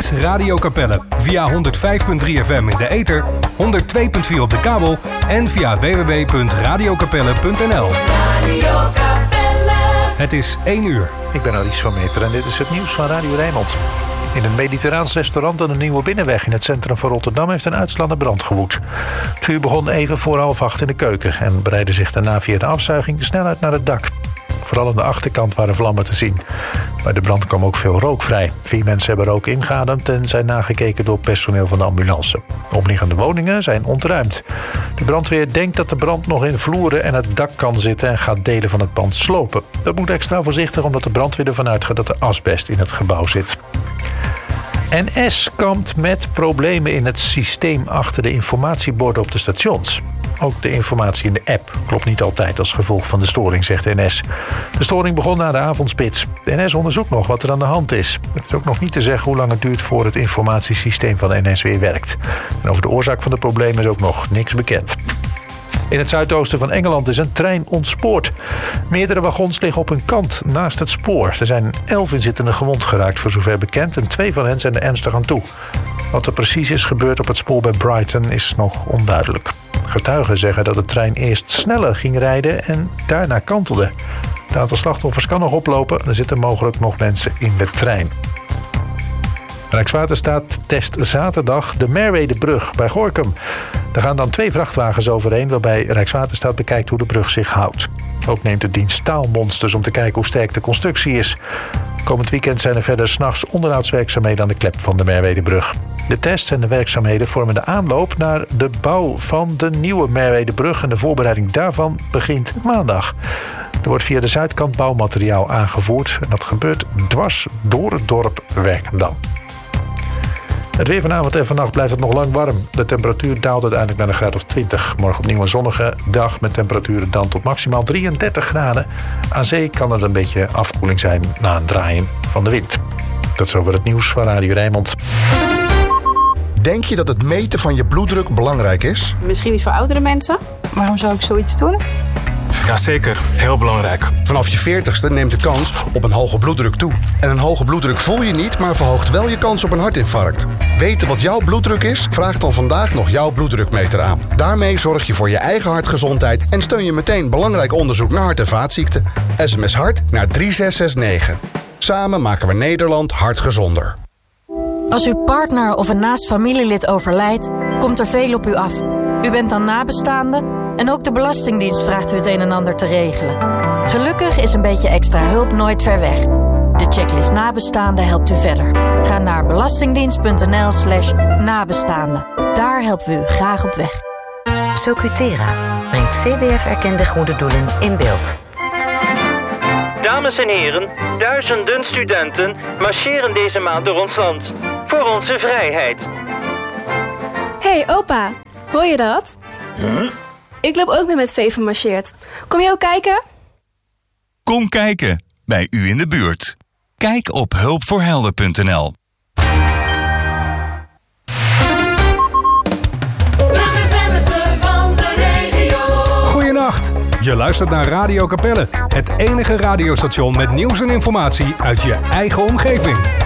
is Radio Capelle. Via 105.3 FM in de ether, 102.4 op de kabel en via www.radiocapelle.nl. Radio Capelle. Het is 1 uur. Ik ben Aries van Meter en dit is het nieuws van Radio Rijnmond. In een mediterraans restaurant aan de Nieuwe Binnenweg in het centrum van Rotterdam heeft een uitslaande brand gewoed. Het vuur begon even voor 7:30 in de keuken en breidde zich daarna via de afzuiging snel uit naar het dak. Vooral aan de achterkant waren vlammen te zien. Bij de brand kwam ook veel rook vrij. 4 mensen hebben rook ingeademd en zijn nagekeken door personeel van de ambulance. Omliggende woningen zijn ontruimd. De brandweer denkt dat de brand nog in vloeren en het dak kan zitten en gaat delen van het pand slopen. Dat moet extra voorzichtig omdat de brandweer ervan uitgaat dat er asbest in het gebouw zit. NS kampt met problemen in het systeem achter de informatieborden op de stations. Ook de informatie in de app klopt niet altijd als gevolg van de storing, zegt NS. De storing begon na de avondspits. De NS onderzoekt nog wat er aan de hand is. Het is ook nog niet te zeggen hoe lang het duurt voor het informatiesysteem van NS weer werkt. En over de oorzaak van de problemen is ook nog niks bekend. In het zuidoosten van Engeland is een trein ontspoord. Meerdere wagons liggen op hun kant naast het spoor. Er zijn 11 inzittenden gewond geraakt, voor zover bekend, en 2 van hen zijn er ernstig aan toe. Wat er precies is gebeurd op het spoor bij Brighton is nog onduidelijk. Getuigen zeggen dat de trein eerst sneller ging rijden en daarna kantelde. Het aantal slachtoffers kan nog oplopen. Er zitten mogelijk nog mensen in de trein. Rijkswaterstaat test zaterdag de Merwedebrug bij Gorinchem. Er gaan dan 2 vrachtwagens overheen waarbij Rijkswaterstaat bekijkt hoe de brug zich houdt. Ook neemt de dienst staalmonsters om te kijken hoe sterk de constructie is. Komend weekend zijn er verder 's nachts onderhoudswerkzaamheden aan de klep van de Merwedebrug. De tests en de werkzaamheden vormen de aanloop naar de bouw van de nieuwe Merwedebrug en de voorbereiding daarvan begint maandag. Er wordt via de zuidkant bouwmateriaal aangevoerd en dat gebeurt dwars door het dorp Werkendam. Het weer vanavond en vannacht blijft het nog lang warm. De temperatuur daalt uiteindelijk naar een graad of 20. Morgen opnieuw een zonnige dag met temperaturen dan tot maximaal 33 graden. Aan zee kan er een beetje afkoeling zijn na een draaien van de wind. Dat is over het nieuws van Radio Rijnmond. Denk je dat het meten van je bloeddruk belangrijk is? Misschien niet voor oudere mensen. Waarom zou ik zoiets doen? Jazeker, heel belangrijk. Vanaf je 40ste neemt de kans op een hoge bloeddruk toe. En een hoge bloeddruk voel je niet, maar verhoogt wel je kans op een hartinfarct. Weten wat jouw bloeddruk is? Vraag dan vandaag nog jouw bloeddrukmeter aan. Daarmee zorg je voor je eigen hartgezondheid en steun je meteen belangrijk onderzoek naar hart- en vaatziekten. SMS hart naar 3669. Samen maken we Nederland hartgezonder. Als uw partner of een naast familielid overlijdt, komt er veel op u af. U bent dan nabestaande en ook de Belastingdienst vraagt u het een en ander te regelen. Gelukkig is een beetje extra hulp nooit ver weg. De checklist nabestaande helpt u verder. Ga naar belastingdienst.nl/nabestaande. Daar helpen we u graag op weg. Socutera brengt CBF-erkende goede doelen in beeld. Dames en heren, duizenden studenten marcheren deze maand door ons land. Voor onze vrijheid. Hey opa, hoor je dat? Huh? Ik loop ook mee met Veven marcheert. Kom je ook kijken? Kom kijken, bij u in de buurt. Kijk op hulpvoorhelden.nl. De gezelligste van de regio. Goeienacht. Je luistert naar Radio Capelle. Het enige radiostation met nieuws en informatie uit je eigen omgeving.